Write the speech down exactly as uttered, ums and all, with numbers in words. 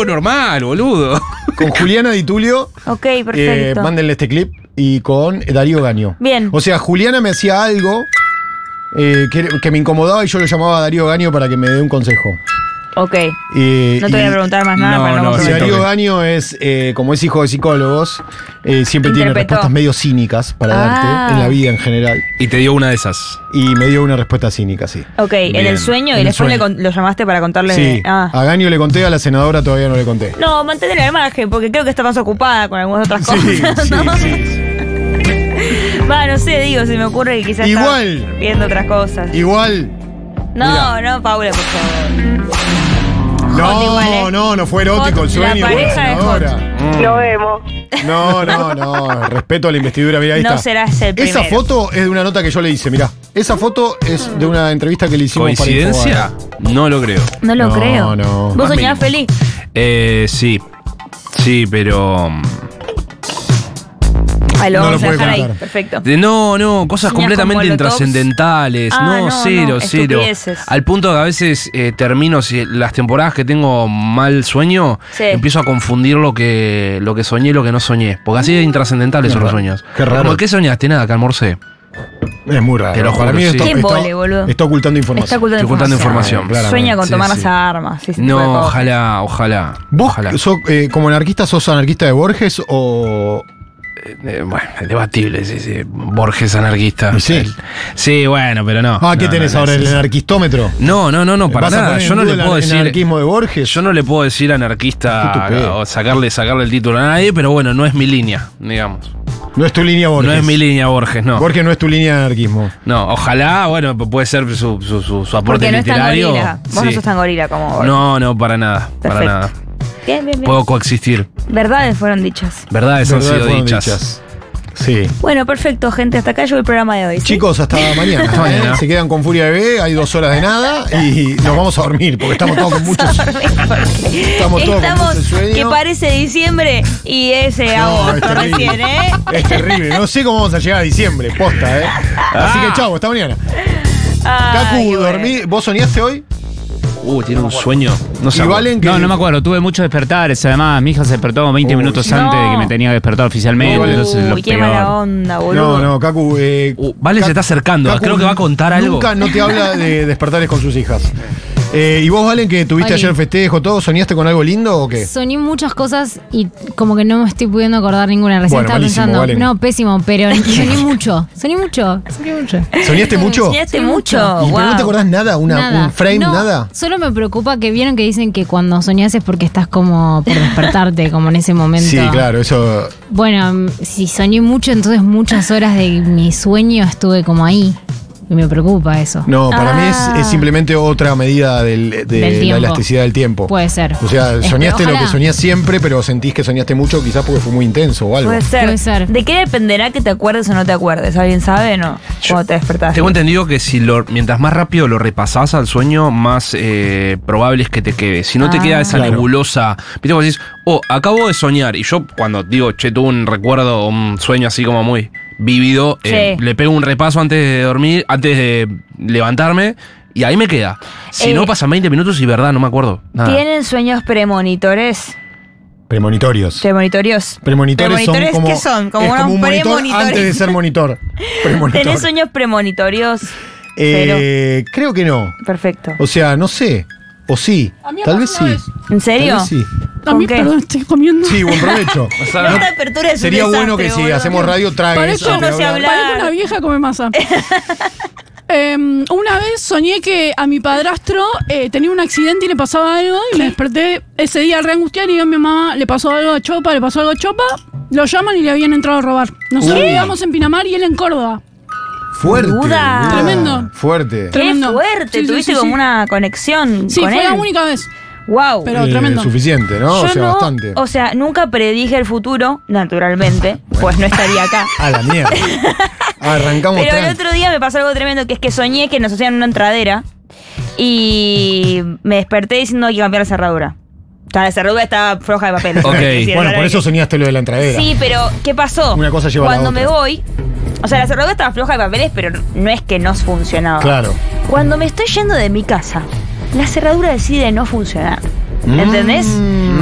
algo normal, boludo. Con Juliana Di Tulio. Ok, Eh, perfecto. mándenle este clip. Y con Darío Gaño. Bien. O sea, Juliana me hacía algo eh, que, que me incomodaba y yo lo llamaba a Darío Gaño para que me dé un consejo. Ok. Eh, No te voy a preguntar más nada no, para no, no, Y comprometer. Darío Gaño es, eh, como es hijo de psicólogos, eh, siempre tiene Interpretó. respuestas medio cínicas para Ah. darte en la vida en general. Y te dio una de esas. Y me dio una respuesta cínica, sí. Ok, en Bien. el sueño En y el después le sueño. con- lo llamaste para contarle. Sí, Ah. a Gaño le conté, a la senadora todavía no le conté. No, manténle al margen, porque creo que está más ocupada con algunas otras Sí, cosas. sí, ¿no? sí. Va, no sé, digo, se me ocurre que quizás Igual. está viendo otras cosas. Igual. No, Mirá. no, Paula, por favor. No, Hot igual, ¿eh? no, no fue erótico Hot, el sueño. la pareja de senadora. Lo vemos. No, no, no. Respeto a la investidura, mirá, ahí No está. serás el Esa primero. foto es de una nota que yo le hice, mirá. Esa foto es de una entrevista que le hicimos ¿Coincidencia? para No lo creo. No lo No, creo. no. ¿Vos Más soñabas mínimo. feliz? Eh, sí. Sí, pero. Ahí lo No vamos lo a puede dejar ahí. contar. Perfecto. De- no, no, cosas ¿Soñás completamente con molotovs? intrascendentales. Ah, no, no, cero, no, cero. estupideces. Al punto que a veces eh, termino, si las temporadas que tengo mal sueño, Sí. empiezo a confundir lo que, lo que soñé y lo que no soñé. Porque así de intrascendentales Qué son los raro. sueños. Qué raro. Como, ¿qué soñaste? Nada, que almorcé. Es muy raro. Te lo Para juro, mí sí. esto Qué está, embole, boludo. está ocultando información. Está ocultando, Estoy ocultando información. Claramente. Sueña con Sí, tomar sí. las armas. ese tipo de No, cosas. ojalá, ojalá. ¿Vos ojalá. sos, eh, como anarquista sos anarquista de Borges o...? Eh, bueno, es debatible, sí, sí. Borges anarquista. Y sí. El- sí, bueno, pero no. Ah, ¿qué No, tenés no, ahora? no, ¿El sí, sí. anarquistómetro? No, no, no, no, para ¿Vas a nada. poner en Yo no duda le el puedo an- decir. el anarquismo de Borges? Yo no le puedo decir Qué anarquista tupé. o sacarle, sacarle el título a nadie, pero bueno, no es mi línea, digamos. No es tu línea Borges. No es mi línea Borges, no. Borges no es tu línea de anarquismo. No, ojalá, bueno, puede ser su, su, su, su aporte Porque no es tan literario. gorila. Vos no Sí. sos tan gorila como vos. No, no, para nada, para Perfecto. nada. Bien, bien, bien. Puedo coexistir. Verdades fueron dichas. Verdades han Verdades sido fueron dichas. Sí. Bueno, perfecto, gente. Hasta acá llegó el programa de hoy. ¿sí? Chicos, hasta mañana. Hasta mañana. ¿eh? Se quedan con Furia Bebé, hay dos horas de nada y nos vamos a dormir porque estamos todos con muchos. Estamos todos con Estamos mucho sueño. que parece diciembre y es eh, No, agosto es terrible. recién, ¿eh? Es terrible. No sé cómo vamos a llegar a diciembre, posta, ¿eh? Así que chau, hasta mañana. Ay, Cacu, bueno. dormí. ¿Vos soñaste hoy? Uh, tiene un sueño. No sé. Y Valen que. No, no me acuerdo, tuve muchos despertares. Además, mi hija se despertó veinte Uy, minutos no. antes de que me tenía que despertar oficialmente. Uy, entonces lo Uy, qué peor. mala onda, boludo. No, no, Cacu. Eh, Uh, Vale se está acercando. Cacu Creo que va a contar algo. Nunca no te habla de despertares con sus hijas. Eh, ¿Y vos, Valen, que tuviste Oli. ayer festejo, todo? ¿Soñaste con algo lindo o qué? Soñé muchas cosas y como que no me estoy pudiendo acordar ninguna. Recién Bueno, estaba malísimo, pensando. Valen. No, pésimo, pero soñé mucho. Soñé mucho. Soñé mucho. ¿Soñaste mucho? Soñaste Soñé mucho. mucho. ¿Y pero no Wow. te acordás nada? Una, Nada. ¿Un frame, No, nada? Solo me preocupa que vieron que dicen que cuando soñás es porque estás como por despertarte, como en ese momento. Sí, claro, eso. Bueno, mm, si soñé mucho, entonces muchas horas de mi sueño estuve como ahí. Y me preocupa eso. No, para Ah. mí es, es simplemente otra medida del- de Del la tiempo. elasticidad del tiempo. Puede ser. O sea, Es- soñaste lo ojalá. que soñás siempre, pero sentís que soñaste mucho, quizás porque fue muy intenso o algo. Puede ser. Puede ser. ¿De qué dependerá que te acuerdes o no te acuerdes? ¿Alguien sabe o no? Yo- Cuando te despertaste. Tengo entendido que si lo, mientras más rápido lo repasás al sueño, más eh, probable es que te quede. Si no te Ah. queda esa Claro. nebulosa, viste como decís, oh, acabo de soñar. Y yo cuando digo, che, tuve un recuerdo, un sueño así como muy vívido, eh, Sí. le pego un repaso antes de dormir, antes de levantarme, y ahí me queda. Si Eh, no, pasan veinte minutos y verdad, no me acuerdo. Nada. ¿Tienen sueños premonitores? Premonitorios. Premonitorios. Premonitorios son ¿Premonitores como. qué son? Como es unos como un monitor premonitores. antes de ser monitor. Premonitor. ¿Tenés sueños premonitorios? Eh, creo que no. Perfecto. O sea, no sé. O sí. Tal vez sí. ¿En serio? Tal vez sí. ¿Con qué? estoy comiendo. Sí, buen provecho. No te apertures. Sería bueno que si hacemos radio trague Parece eso. no antes de sé hablar. hablar. Parezco una vieja come masa. Em, una vez soñé que a mi padrastro eh, tenía un accidente y le pasaba algo y me desperté ese día re angustiada y digo a mi mamá, le pasó algo a Chopa, le pasó algo a Chopa, lo llaman y le habían entrado a robar. Nosotros Uy. vivíamos en Pinamar y él en Córdoba. Fuerte. Boluda. boluda. Tremendo. Fuerte. Qué Tremendo. fuerte. Sí, sí, Tuviste sí, como sí. una conexión Sí, con fue él. la única vez. Wow. Pero Eh, tremendo. Suficiente, ¿no? Yo o sea, no, bastante. o sea, nunca predije el futuro, naturalmente, pues no estaría acá. A la mierda. Arrancamos Pero el tranqui. otro día me pasó algo tremendo, que es que soñé que nos hacían una entradera y me desperté diciendo hay que cambiar la cerradura. O sea, la cerradura estaba floja de papel. Ok. Sí, Bueno, era por eso que- soñaste lo de la entradera. Sí, pero ¿qué pasó? Una cosa lleva a la Cuando otra. me voy, o sea, la cerradura estaba floja de papeles, pero no es que no funcionaba. Claro. Cuando me estoy yendo de mi casa, la cerradura decide no funcionar. ¿Entendés? Mm.